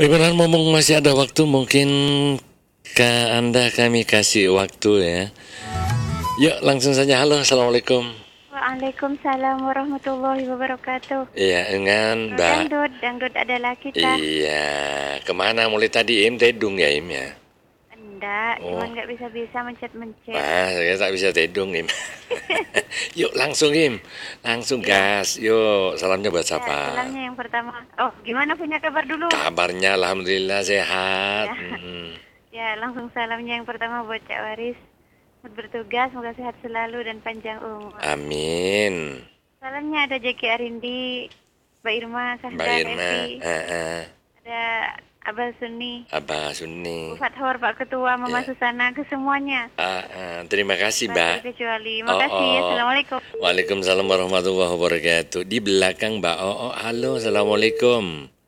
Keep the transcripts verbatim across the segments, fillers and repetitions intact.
Bagaimana ngomong masih ada waktu, mungkin ke Anda kami kasih waktu ya. Yuk langsung saja, halo, assalamualaikum. Waalaikumsalam warahmatullahi wabarakatuh. Iya, dengan Bro Mbak. dangdut, dangdut adalah kita. Iya, kemana mulai tadi Im tedung ya Im ya? Enggak, Oh. cuman nggak bisa-bisa mencet-mencet. Wah, saya tak bisa tedung Im. Yuk langsung Im, langsung gas. Yuk, salamnya buat Ya, siapa? salamnya yang pertama. Oh, gimana punya kabar dulu? Kabarnya alhamdulillah sehat. Ya, Mm-mm. ya langsung salamnya yang pertama buat Cak Waris. Selamat bertugas, semoga sehat selalu dan panjang umur. Amin. Salamnya ada Jeki Arindi, Mbak Irma, Mbak Sahdan, Irma, Evi, eh, eh, ada Abah Sunni, Abah Sunni. Bu Fathor, Pak Ketua, Mama Ya. Susana, ke semuanya. Ah, ah, terima kasih, Tak Mbak. terkecuali. Oh, Makasih. oh. Assalamualaikum. Waalaikumsalam warahmatullahi wabarakatuh. Di belakang Mbak Oh, oh, halo, assalamualaikum.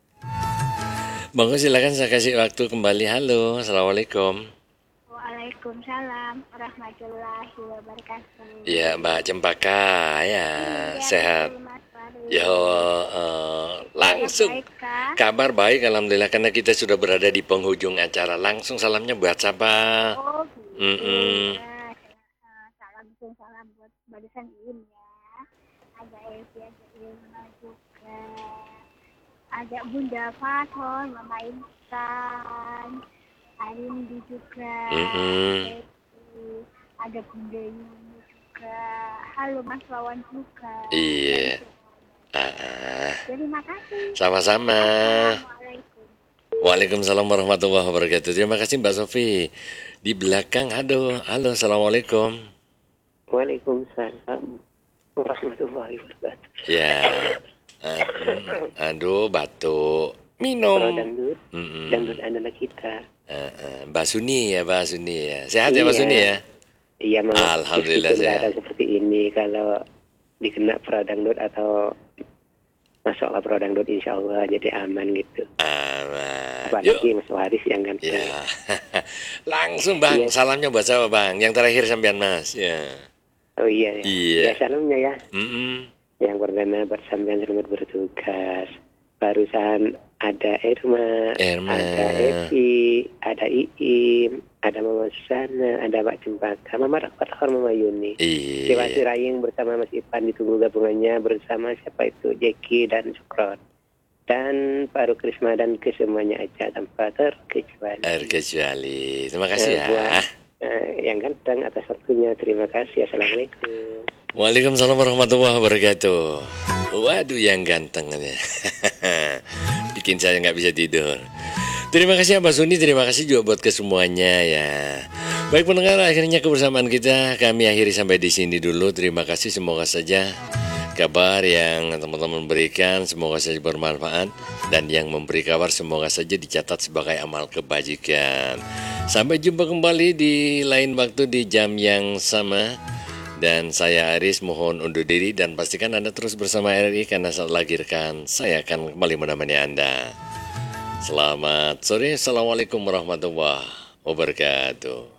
Monggo silakan saya kasih waktu kembali. Halo, assalamualaikum. Waalaikumsalam warahmatullahi wabarakatuh. Ya, Mbak Cempaka, ya, sehat. Yo, eh, langsung. Baik, Kak. Kabar baik, alhamdulillah, karena kita sudah berada di penghujung acara. Langsung salamnya buat siapa? Oh, Mm-mm. ya. Salam salam buat barisan Im ya. Ada Evi, ada Irma juga. Ada Bunda Fathor, Mama Intan, Arindi juga. Mm-mm. Evi, ada Bunda Yuni juga. Halo Mas Wawan juga. Iya. Ah, ah. Terima kasih. Sama-sama. Assalamualaikum. Waalaikumsalam warahmatullahi wabarakatuh. Terima kasih Mbak Sofi. Di belakang, halo, halo, assalamualaikum. Waalaikumsalam warahmatullahi wabarakatuh. Ya, aduh, aduh batuk. Minum. Pro dangdut, Mm-mm. dangdut adalah kita. Uh, uh, Mbak Suni ya, Mbak Suni ya. Sehat ya Mbak Iya. Suni ya? Iya, Mas. Alhamdulillah Meskipun nggak sehat. ada seperti ini, kalau dikena pro dangdut atau masuk ke pro dangdut, insya Allah jadi aman gitu. Aman. Apalagi Mas Waris yang ganteng. Ya, langsung Bang. Iya. Salamnya buat siapa Bang? Yang terakhir sampean Mas. Ya. Oh iya, ya. Iya. Ya, salamnya ya. Mm-mm. Yang pertama bersambian selamat bertugas. Barusan ada Irma, Irma. ada Evi, ada Iim, ada Mama Susana, ada Mbak Cempaka, Mama Fathor, Mama Yuni. Dewa Iya. Siraying bersama Mas Ipan, ditunggu gabungannya bersama siapa itu Jeki dan Sukron. Dan Pak Rukrisma dan kesemuanya aja tanpa terkecuali. Air kecuali. Terima kasih Eh, ya. buat eh, yang ganteng atas waktunya, terima kasih. Assalamualaikum. Waalaikumsalam warahmatullahi wabarakatuh. Waduh yang ganteng katanya. Bikin saya nggak bisa tidur. Terima kasih Mbak Suni, terima kasih juga buat kesemuanya ya. Baik pendengar, akhirnya kebersamaan kita kami akhiri sampai di sini dulu. Terima kasih, semoga saja kabar yang teman-teman berikan semoga saja bermanfaat, dan yang memberi kabar semoga saja dicatat sebagai amal kebajikan. Sampai jumpa kembali di lain waktu di jam yang sama. Dan saya Aris mohon undur diri, dan pastikan Anda terus bersama R R I karena saat lagi rekan saya akan kembali menemani Anda. Selamat sore, assalamualaikum warahmatullahi wabarakatuh.